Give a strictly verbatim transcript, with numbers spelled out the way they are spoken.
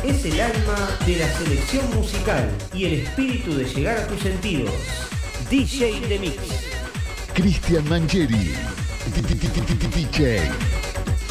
Es el alma de la selección musical y el espíritu de llegar a tus sentidos. D J The Mix. Cristian Mangieri. D J.